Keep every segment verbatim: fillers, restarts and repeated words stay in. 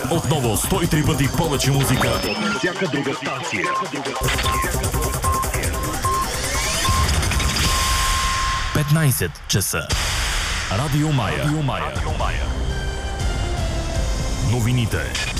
Отново сто и три пъти повече музика от всяка друга станция. петнайсет часа. Радио Мая. Радио Мая. Новините.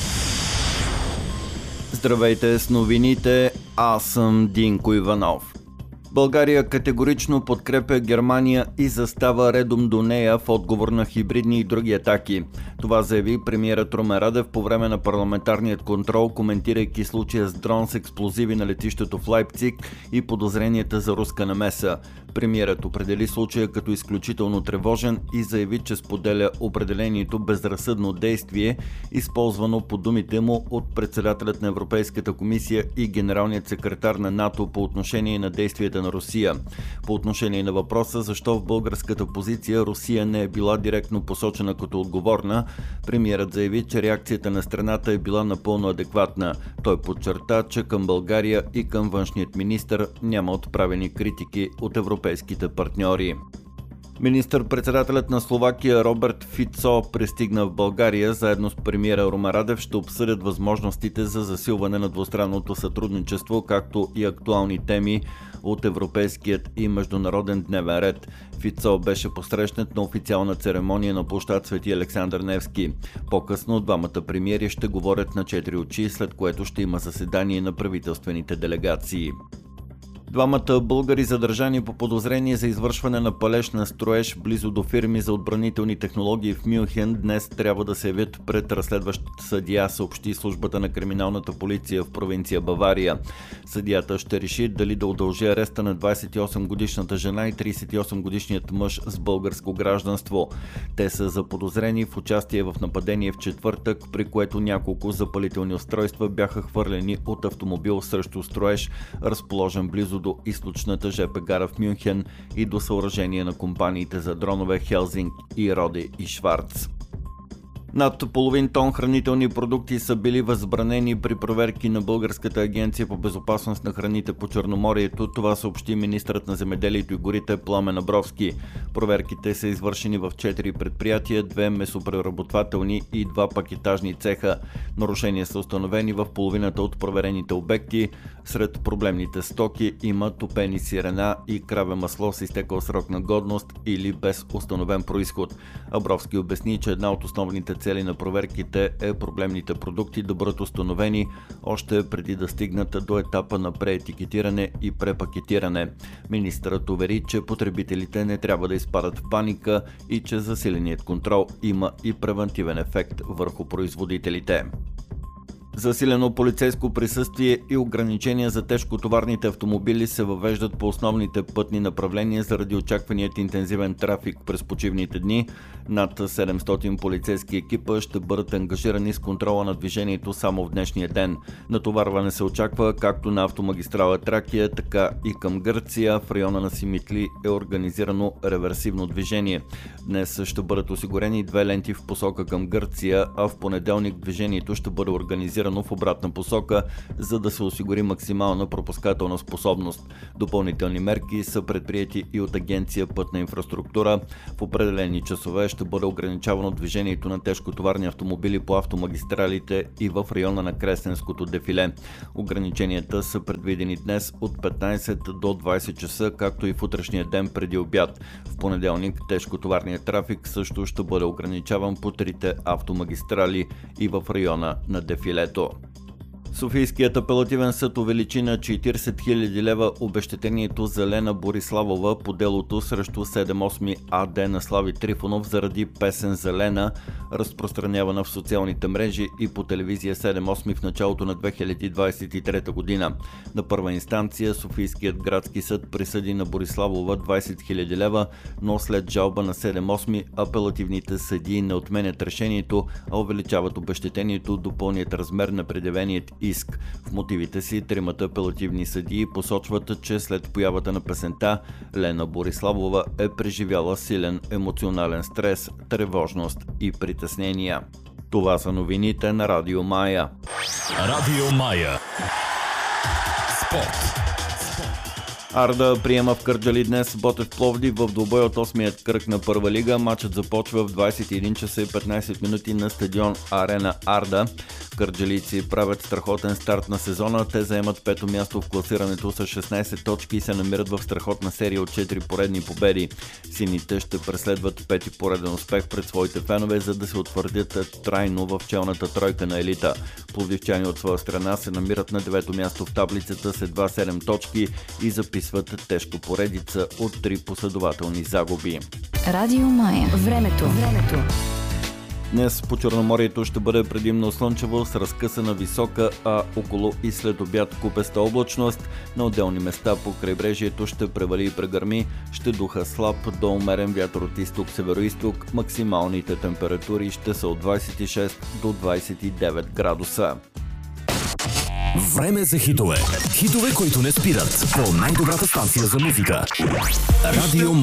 Здравейте с новините, аз съм Динко Иванов. България категорично подкрепя Германия и застава редом до нея в отговор на хибридни и други атаки. Това заяви премиерът Румен Радев по време на парламентарният контрол, коментирайки случая с дрон с експлозиви на летището в Лайпциг и подозренията за руска намеса. Премиерът определи случая като изключително тревожен и заяви, че споделя определението безразсъдно действие, използвано по думите му от председателят на Европейската комисия и генералният секретар на НАТО по отношение на действията на Русия. По отношение на въпроса защо в българската позиция Русия не е била директно посочена като отговорна, премиерът заяви, че реакцията на страната е била напълно адекватна. Той подчерта, че към България и към външният министър няма отправени критики от европейските партньори. Министър-председателят на Словакия Роберт Фицо пристигна в България. Заедно с премиера Румен Радев ще обсъдят възможностите за засилване на двустранното сътрудничество, както и актуални теми от европейският и международен дневен ред. Фицо беше посрещнат на официална церемония на площад Свети Александър Невски. По-късно двамата премиери ще говорят на четири очи, след което ще има заседание на правителствените делегации. Двамата българи, задържани по подозрение за извършване на палеж на строеж близо до фирми за отбранителни технологии в Мюнхен, днес трябва да се явят пред разследващ съдия, съобщи службата на криминалната полиция в провинция Бавария. Съдията ще реши дали да удължи ареста на двайсет и осем годишната жена и трийсет и осем годишният мъж с българско гражданство. Те са заподозрени в участие в нападение в четвъртък, при което няколко запалителни устройства бяха хвърлени от автомобил срещу строеж, разположен близо до източната жп гара в Мюнхен и до съоръжение на компаниите за дронове Хелзинг и Роде и Шварц. Над половин тон хранителни продукти са били възбранени при проверки на Българската агенция по безопасност на храните по Черноморието. Това съобщи министърът на земеделието и горите Пламен Абровски. Проверките са извършени в четири предприятия, две месопреработвателни и два пакетажни цеха. Нарушения са установени в половината от проверените обекти. Сред проблемните стоки има топени сирена и краве масло с изтекъл срок на годност или без установен произход. Абровски обясни, че една от основните цели на проверките е проблемните продукти да бъдат установени още преди да стигнат до етапа на преетикетиране и препакетиране. Министърът увери, че потребителите не трябва да изпадат в паника и че засиленият контрол има и превантивен ефект върху производителите. Засилено полицейско присъствие и ограничения за тежкотоварните автомобили се въвеждат по основните пътни направления заради очакваният интензивен трафик през почивните дни. Над седемстотин полицейски екипа ще бъдат ангажирани с контрола на движението само в днешния ден. Натоварване се очаква както на автомагистрала Тракия, така и към Гърция. В района на Симитли е организирано реверсивно движение. Днес ще бъдат осигурени две ленти в посока към Гърция, а в понеделник движението ще бъде организирано в обратна посока, за да се осигури максимална пропускателна способност. Допълнителни мерки са предприети и от Агенция Пътна инфраструктура. В определени часове ще бъде ограничавано движението на тежкотоварни автомобили по автомагистралите и в района на Кресненското дефиле. Ограниченията са предвидени днес от петнайсет до двайсет часа, както и в утрешния ден преди обяд. В понеделник тежкотоварният трафик също ще бъде ограничаван по трите автомагистрали и в района на дефилето. Софийският апелативен съд увеличи на четирийсет хиляди лева обезщетението за Лена Бориславова по делото срещу седем осем АД на Слави Трифонов заради песен за Лена, разпространявана в социалните мрежи и по телевизия седем осем в началото на две хиляди двайсет и трета година. На първа инстанция Софийският градски съд присъди на Бориславова двайсет хиляди лева, но след жалба на седем осем апелативните съдии не отменят решението, а увеличават обезщетението до пълният размер на предявеният иск. В мотивите си тримата апелативни съдии посочват, че след появата на песента Лена Бориславова е преживяла силен емоционален стрес, тревожност и притеснения. Това са новините на Радио Мая. Радио Мая. Спорт. Арда приема в Кърджали днес Ботев Пловдив в двубой от осмият кръг на първа лига. Матчът започва в двадесет и един часа и петнадесет минути на стадион Арена Арда. Кърджалийци правят страхотен старт на сезона. Те заемат пето място в класирането с шестнадесет точки и се намират в страхотна серия от четири поредни победи. Сините ще преследват пети пореден успех пред своите фенове, за да се утвърдят трайно в челната тройка на елита. Пловдивчани от своя страна се намират на девето място в таблицата с едва седем точки и записват тежка поредица от три последователни загуби. Радио Мая. Времето. Времето. Днес по Черноморието ще бъде предимно слънчево с разкъсана висока, а около и след обяд купеста облачност. На отделни места по крайбрежието ще превали и прегърми, ще духа слаб до умерен вятър от изток-североизток. Максималните температури ще са от двадесет и шест до двадесет и девет градуса. Време за хитове. Хитове, които не спират. По най-добрата станция за музика. Радио